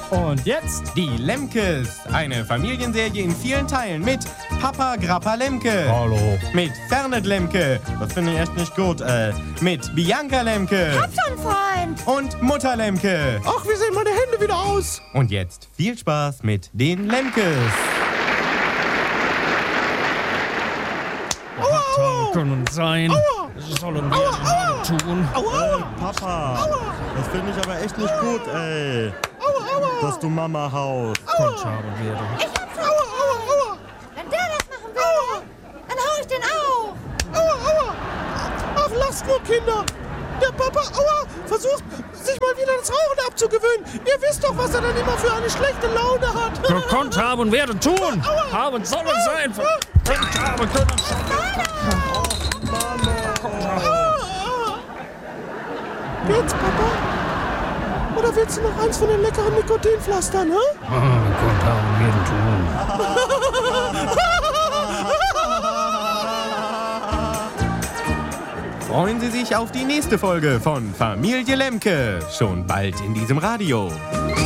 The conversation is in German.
Und jetzt Die Lemkes, eine Familienserie in vielen Teilen mit Papa Grappa Lemke. Hallo. Mit Fernet Lemke, das finde ich echt nicht gut. Mit Bianca Lemke. Hab schon, Freund. Und Mutter Lemke. Ach, wie sehen meine Hände wieder aus? Und jetzt viel Spaß mit den Lemkes. Aua. Können sein. Das sollen wir tun. Papa, das finde ich aber echt nicht gut, ey. Dass du Mama haust. Kommt, haben wir. Ich hab's schon. Wenn der das machen will, dann hau ich den auch. Ach, lasst nur, Kinder. Der Papa, versucht, sich mal wieder das Rauchen abzugewöhnen. Ihr wisst doch, was er dann immer für eine schlechte Laune hat. Gekonnt haben werden tun. Haben sollen sein. Gekonnt haben können. Geht's, Papa? Oder willst du noch eins von den leckeren Nikotinpflastern, hä? Gekonnt haben werden tun. Freuen Sie sich auf die nächste Folge von Familie Lemke. Schon bald in diesem Radio.